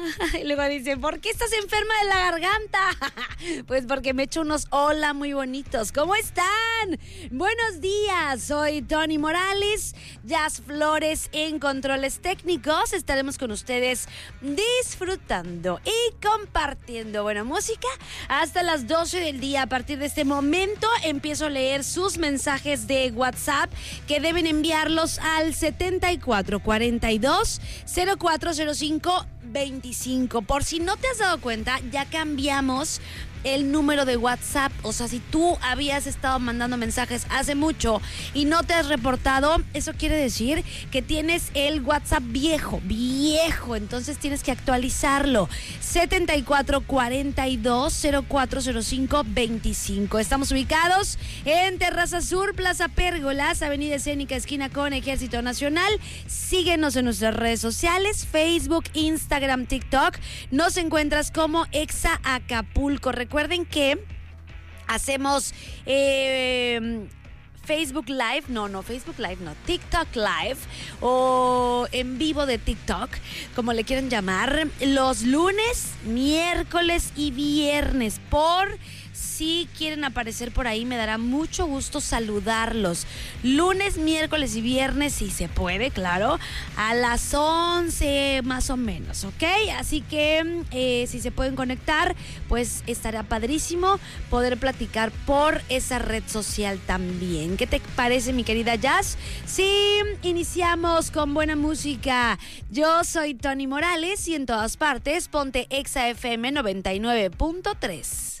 Y luego dice, ¿por qué estás enferma de la garganta? Pues porque me echo unos hola muy bonitos. ¿Cómo están? Buenos días, soy Tony Morales, Jazz Flores en controles técnicos. Estaremos con ustedes disfrutando y compartiendo buena música hasta las 12 del día. A partir de este momento empiezo a leer sus mensajes de WhatsApp que deben enviarlos al 7442 0405 25. Por si no te has dado cuenta, ya cambiamos el número de WhatsApp. O sea, si tú habías estado mandando mensajes hace mucho y no te has reportado, eso quiere decir que tienes el WhatsApp viejo. Entonces tienes que actualizarlo. 7442 0405 25. Estamos ubicados en Terraza Sur, Plaza Pérgolas, Avenida Escénica, esquina con Ejército Nacional. Síguenos en nuestras redes sociales, Facebook, Instagram, TikTok. Nos encuentras como Exa Acapulco. Recuerden que hacemos Facebook Live, TikTok Live o en vivo de TikTok, como le quieran llamar, los lunes, miércoles y viernes. Si quieren aparecer por ahí, me dará mucho gusto saludarlos. Lunes, miércoles y viernes, si se puede, claro, a las 11 más o menos, ¿ok? Así que si se pueden conectar, pues estará padrísimo poder platicar por esa red social también. ¿Qué te parece, mi querida Jazz? Sí, iniciamos con buena música. Yo soy Tony Morales y en todas partes ponte Exa FM 99.3.